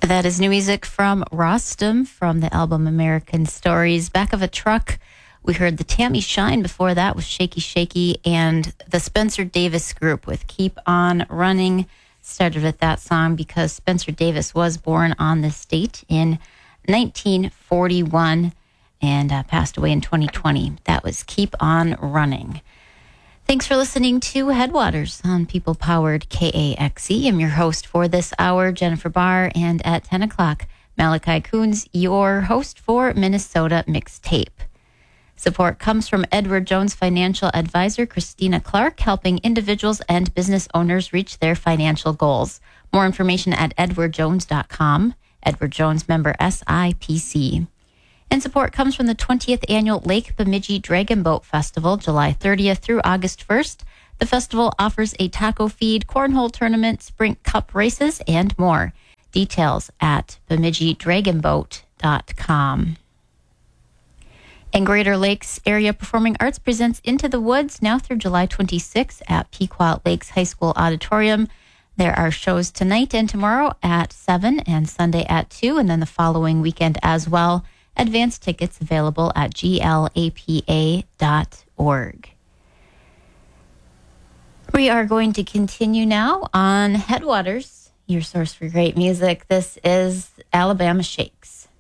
That is new music from Rostam from the album American Stories. Back of a Truck, we heard the Tammy Shine. Before that was Shaky Shaky, and the Spencer Davis Group with Keep On Running. Started with that song because Spencer Davis was born on this date in 1941 and passed away in 2020. That was Keep On Running. Thanks for listening to Headwaters on People Powered KAXE. I'm your host for this hour, Jennifer Barr, and at 10 o'clock, Malachi Coons, your host for Minnesota Mixtape. Support comes from Edward Jones financial advisor Christina Clark, helping individuals and business owners reach their financial goals. More information at edwardjones.com. Edward Jones, member SIPC. And support comes from the 20th Annual Lake Bemidji Dragon Boat Festival, July 30th through August 1st. The festival offers a taco feed, cornhole tournament, sprint cup races, and more. Details at bemidjidragonboat.com. And Greater Lakes Area Performing Arts presents Into the Woods now through July 26th at Pequot Lakes High School Auditorium. There are shows tonight and tomorrow at 7 and Sunday at 2, and then the following weekend as well. Advance tickets available at glapa.org. We are going to continue now on Headwaters, your source for great music. This is Alabama Shakes.